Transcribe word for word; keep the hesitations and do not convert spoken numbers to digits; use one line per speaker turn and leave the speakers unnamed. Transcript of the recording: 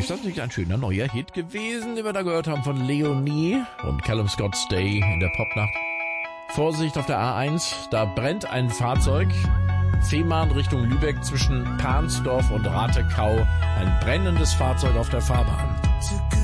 Ist das nicht ein schöner neuer Hit gewesen, den wir da gehört haben von Leonie und Callum Scott Stay in der Popnacht? Vorsicht auf der A eins, da brennt ein Fahrzeug. Fehmarn Richtung Lübeck zwischen Pansdorf und Ratekau. Ein brennendes Fahrzeug auf der Fahrbahn.